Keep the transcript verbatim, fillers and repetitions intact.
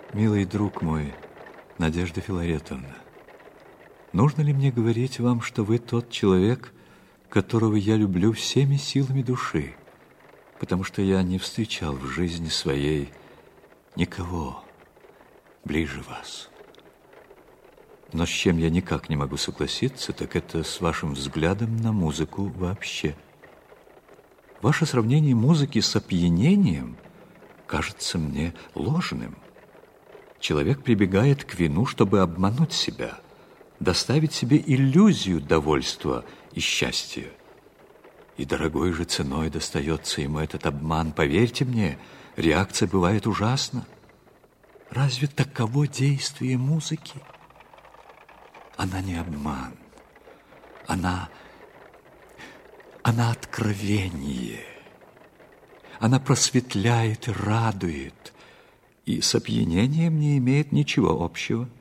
Милый друг мой, Надежда Филаретовна, нужно ли мне говорить вам, что вы тот человек, которого я люблю всеми силами души, потому что я не встречал в жизни своей никого ближе вас. Но с чем я никак не могу согласиться, так это с вашим взглядом на музыку вообще. Ваше сравнение музыки с опьянением кажется мне ложным. Человек прибегает к вину, чтобы обмануть себя, доставить себе иллюзию довольства и счастья. И дорогой же ценой достается ему этот обман. Поверьте мне, реакция бывает ужасна. Разве таково действие музыки? Она не обман. Она, она откровение. Она просветляет и радует, и с опьянением не имеет ничего общего.